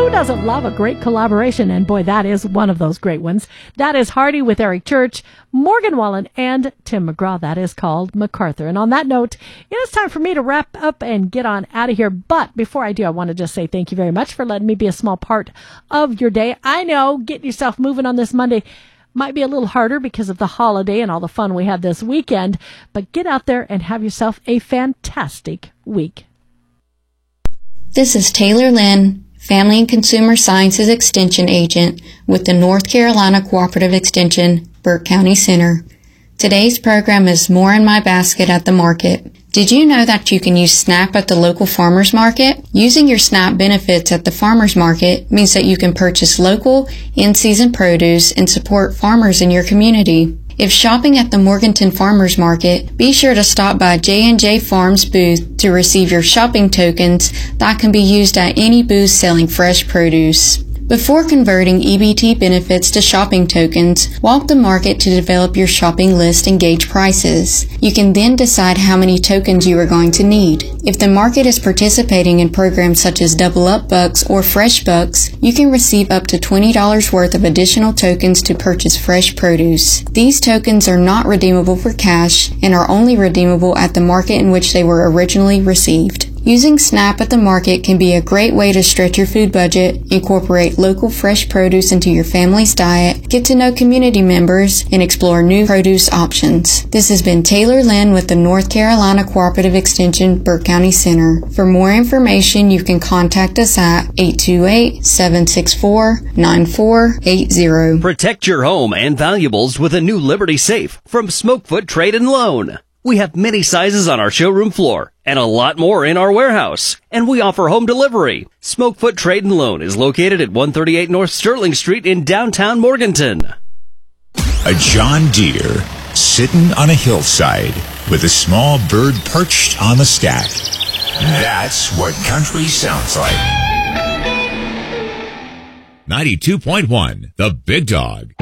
Who doesn't love a great collaboration? And boy, that is one of those great ones. That is Hardy with Eric Church, Morgan Wallen, and Tim McGraw. That is called MacArthur. And on that note, it is time for me to wrap up and get on out of here. But before I do, I want to just say thank you very much for letting me be a small part of your day. I know getting yourself moving on this Monday might be a little harder because of the holiday and all the fun we had this weekend, but get out there and have yourself a fantastic week. This is Taylor Lynn, Family and Consumer Sciences Extension Agent with the North Carolina Cooperative Extension, Burke County Center. Today's program is More in My Basket at the Market. Did you know that you can use SNAP at the local farmers market? Using your SNAP benefits at the farmers market means that you can purchase local, in-season produce and support farmers in your community. If shopping at the Morganton Farmers Market, be sure to stop by J&J Farms booth to receive your shopping tokens that can be used at any booth selling fresh produce. Before converting EBT benefits to shopping tokens, walk the market to develop your shopping list and gauge prices. You can then decide how many tokens you are going to need. If the market is participating in programs such as Double Up Bucks or Fresh Bucks, you can receive up to $20 worth of additional tokens to purchase fresh produce. These tokens are not redeemable for cash and are only redeemable at the market in which they were originally received. Using SNAP at the market can be a great way to stretch your food budget, incorporate local fresh produce into your family's diet, get to know community members, and explore new produce options. This has been Taylor Lynn with the North Carolina Cooperative Extension, Burke County Center. For more information, you can contact us at 828-764-9480. Protect your home and valuables with a new Liberty Safe from Smokefoot Trade and Loan. We have many sizes on our showroom floor and a lot more in our warehouse, and we offer home delivery. Smokefoot Trade and Loan is located at 138 North Sterling Street in downtown Morganton. A John Deere sitting on a hillside with a small bird perched on the stack. That's what country sounds like. 92.1, The Big Dog.